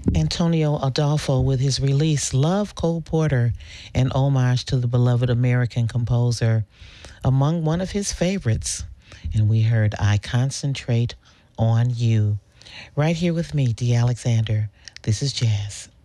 Antonio Adolfo with his release Love Cole Porter, an homage to the beloved American composer, among one of his favorites. And we heard I Concentrate on You. Right here with me, Dee Alexander. This is Jazz.